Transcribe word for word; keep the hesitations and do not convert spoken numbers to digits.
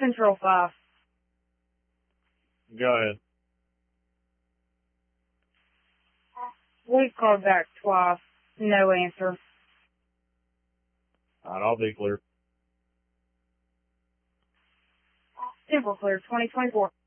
Control five. Go ahead. We've called back twice. No answer. Alright, I'll be clear. Temple clear, twenty twenty-four.